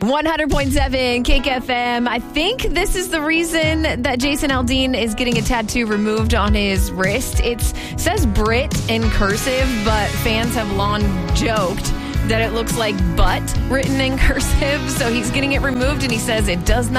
100.7 Kick FM. I think this is the reason that Jason Aldean is getting a tattoo removed on his wrist. It says Brit in cursive, but fans have long joked that it looks like butt written in cursive. So he's getting it removed, and he says it does not